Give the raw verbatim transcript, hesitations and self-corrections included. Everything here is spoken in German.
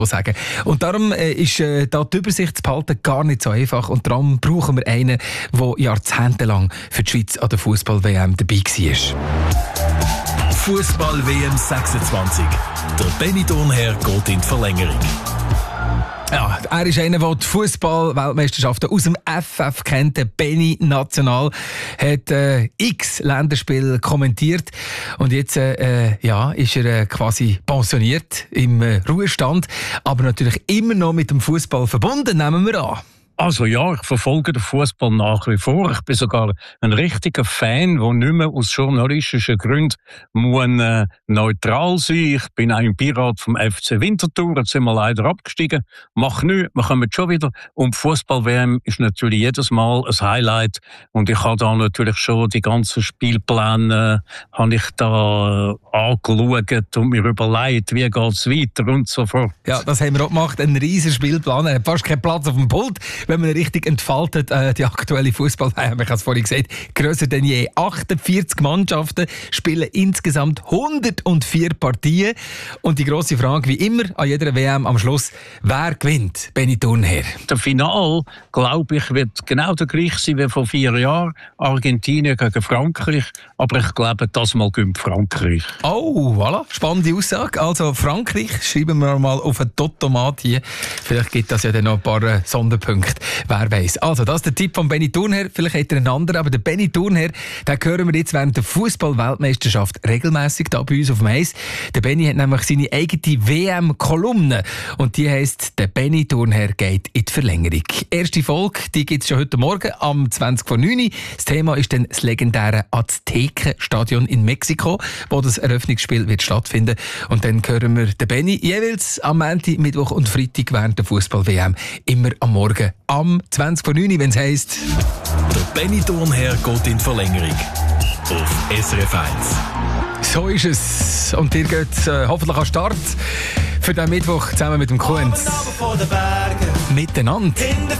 sagen. Und darum äh, ist äh, da die Übersicht zu behalten gar nicht so einfach. Und darum brauchen wir einen, der jahrzehntelang für die Schweiz an der Fußball-W M dabei war. Fußball-W M sechsundzwanzig. Der Benny Thurnherr geht in die Verlängerung. Ja, er ist einer, der die Fußball-Weltmeisterschaften aus dem F F kennt. Der Benny National hat äh, x Länderspiele kommentiert. Und jetzt äh, ja, ist er äh, quasi pensioniert im äh, Ruhestand. Aber natürlich immer noch mit dem Fußball verbunden, nehmen wir an. Also ja, ich verfolge den Fußball nach wie vor. Ich bin sogar ein richtiger Fan, der nicht mehr aus journalistischen Gründen muss, äh, neutral sein. Ich bin auch im Beirat vom F C Winterthur. Jetzt sind wir leider abgestiegen. Mach nichts, wir kommen schon wieder. Und Fußball-W M ist natürlich jedes Mal ein Highlight. Und ich habe da natürlich schon die ganzen Spielpläne äh, habe ich da äh, angeschaut und mir überlegt, wie geht es weiter und so fort. Ja, das haben wir auch gemacht. Ein riesen Spielplan. Er hat fast keinen Platz auf dem Pult. Wenn man richtig entfaltet, äh, die aktuelle Fußball-W M, ich habe es vorhin gesagt, grösser denn je. achtundvierzig Mannschaften spielen insgesamt hundertvier Partien. Und die grosse Frage, wie immer an jeder W M am Schluss, wer gewinnt? Benny Thurnherr. Der Final, glaube ich, wird genau der gleiche sein wie vor vier Jahren. Argentinien gegen Frankreich. Aber ich glaube, das Mal gewinnt Frankreich. Oh, voilà. Spannende Aussage. Also Frankreich, schreiben wir mal auf ein Totomat hier. Vielleicht gibt das ja dann noch ein paar äh, Sonderpunkte. Wer weiß. Also, das ist der Tipp von Benny Thurnherr. Vielleicht hat er einen anderen, aber der Benny Thurnherr, den hören wir jetzt während der Fußball-Weltmeisterschaft regelmässig da bei uns auf dem Eis. Der Benny hat nämlich seine eigene W M-Kolumne und die heisst «Der Benny Thurnherr geht in die Verlängerung». Erste Folge, die gibt es schon heute Morgen am zwanzig vor neun. Das Thema ist dann das legendäre Aztekenstadion in Mexiko, wo das Eröffnungsspiel wird stattfinden. Und dann hören wir den Benny jeweils am Montag, Mittwoch und Freitag während der Fußball-W M immer am Morgen am zwanzig vor neun, wenn es heisst «Der Benny Thurnherr geht in die Verlängerung» auf S R F eins. So ist es. Und ihr geht äh, hoffentlich an Start für den Mittwoch zusammen mit dem Kuhns. Miteinander.